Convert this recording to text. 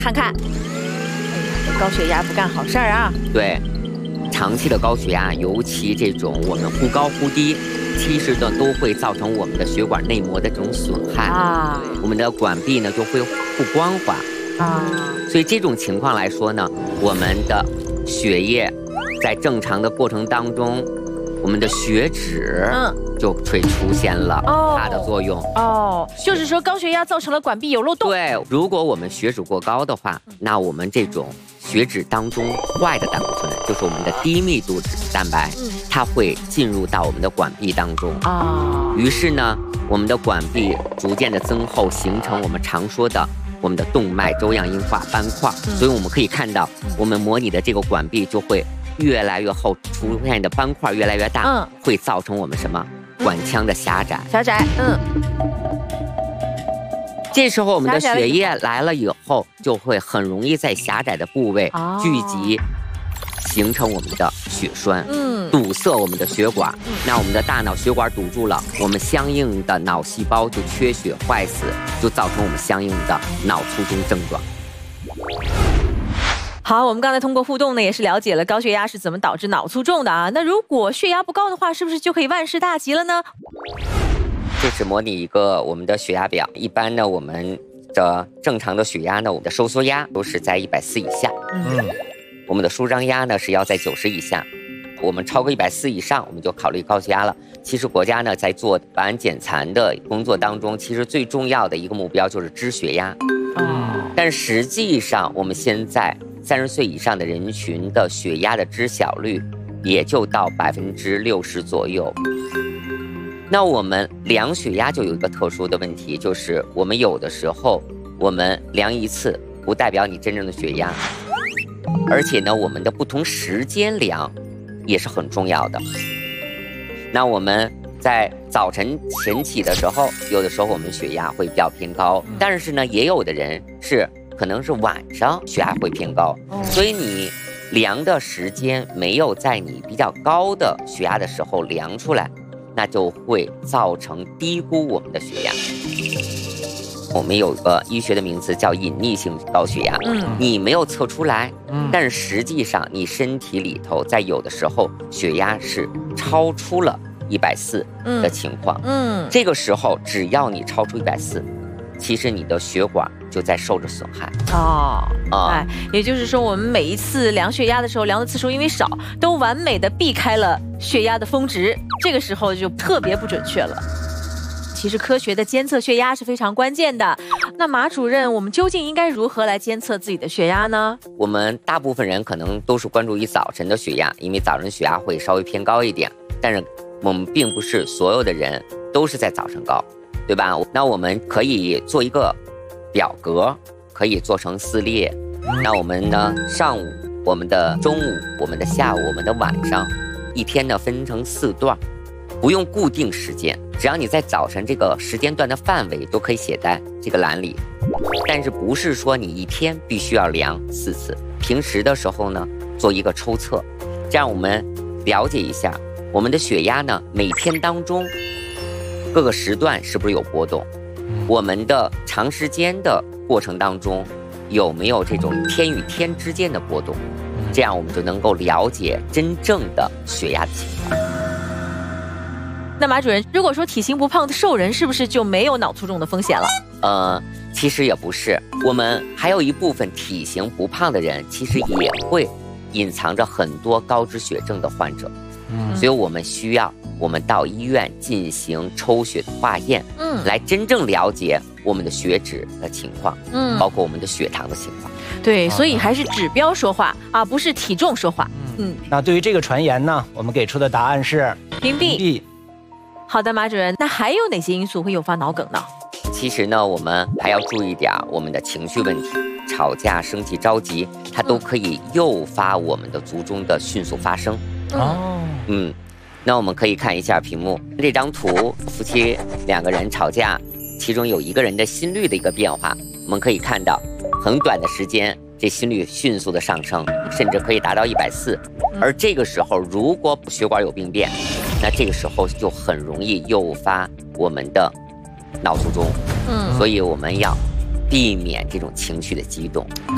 看看，哎呀，这高血压不干好事儿啊。 对，长期的高血压，尤其这种我们忽高忽低，其实呢都会造成我们的血管内膜的这种损害啊，我们的管壁呢就会不光滑啊。所以这种情况来说呢，我们的血液在正常的过程当中，我们的血脂就会出现了它的作用哦，就是说高血压造成了管壁有漏洞。 对，如果我们血脂过高的话，那我们这种血脂当中坏的胆固醇，就是我们的低密度脂蛋白，它会进入到我们的管壁当中啊。于是呢，我们的管壁逐渐的增厚，形成我们常说的我们的动脉粥样硬化斑块。所以我们可以看到，我们模拟的这个管壁就会越来越厚，出现的斑块越来越大，会造成我们什么？管腔的狭窄。这时候我们的血液来了以后，就会很容易在狭窄的部位聚集，形成我们的血栓，堵塞我们的血管。那我们的大脑血管堵住了，我们相应的脑细胞就缺血坏死，就造成我们相应的脑卒中症状。 好，我们刚才通过互动呢，也是了解了高血压是怎么导致脑卒中的啊。那如果血压不高的话，是不是就可以万事大吉了呢？ 这是模拟一个我们的血压表。一般呢，我们的正常的血压呢，我们的收缩压都是在140以下，我们的舒张压呢是要在90以下。我们超过140以上，我们就考虑高血压了。其实国家呢在做靶减残的工作当中，其实最重要的一个目标就是治血压。但实际上我们现在30岁以上的人群的血压的知晓率也就到60%左右。那我们量血压就有一个特殊的问题，就是我们有的时候我们量一次不代表你真正的血压，而且呢我们的不同时间量也是很重要的。那我们在早晨晨起的时候，有的时候我们血压会比较偏高，但是呢也有的人是可能是晚上血压会偏高，所以你量的时间没有在你比较高的血压的时候量出来，那就会造成低估我们的血压。我们有个医学的名词叫隐匿性高血压，你没有测出来，但是实际上你身体里头在有的时候血压是超出了140的情况，这个时候只要你超出140，其实你的血管就在受着损害。 也就是说我们每一次量血压的时候，量的次数因为少，都完美的避开了血压的峰值，这个时候就特别不准确了。其实科学的监测血压是非常关键的。那马主任，我们究竟应该如何来监测自己的血压呢？ 我们大部分人可能都是关注于早晨的血压，因为早晨血压会稍微偏高一点，但是我们并不是所有的人都是在早晨高，对吧？那我们可以做一个表格，可以做成4列。那我们呢，上午、我们的中午、我们的下午、我们的晚上，一天呢分成4段，不用固定时间，只要你在早晨这个时间段的范围都可以写在这个栏里。但是不是说你一天必须要量4次，平时的时候呢做一个抽测，这样我们了解一下我们的血压呢每天当中各个时段是不是有波动，我们的长时间的过程当中有没有这种天与天之间的波动，这样我们就能够了解真正的血压的情况。 那马主任，如果说体型不胖的瘦人，是不是就没有脑卒中的风险了？ 其实也不是，我们还有一部分体型不胖的人，其实也会隐藏着很多高脂血症的患者。所以我们需要我们到医院进行抽血的化验，来真正了解我们的血脂的情况，包括我们的血糖的情况。 对，所以还是指标说话啊，不是体重说话。 那对于这个传言呢，我们给出的答案是屏蔽。好的，马主任，那还有哪些因素会诱发脑梗呢？ 其实呢，我们还要注意点我们的情绪问题，吵架、生气、着急，它都可以诱发我们的卒中的迅速发生。那我们可以看一下屏幕这张图，夫妻2个人吵架，其中有1个人的心率的一个变化，我们可以看到很短的时间，这心率迅速的上升，甚至可以达到140。而这个时候如果血管有病变，那这个时候就很容易诱发我们的脑卒中。所以我们要避免这种情绪的激动。